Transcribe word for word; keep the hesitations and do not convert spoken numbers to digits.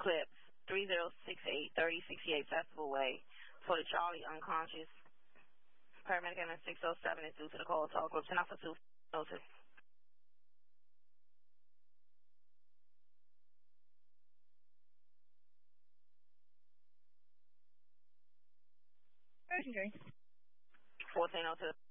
Eclipse, three zero six eight, thirty sixty-eight Festival Way, for the Charlie unconscious. Paramedic M six oh seven is due to the call talk group. ten Alpha two notice. Urgent Green. fourteen oh two.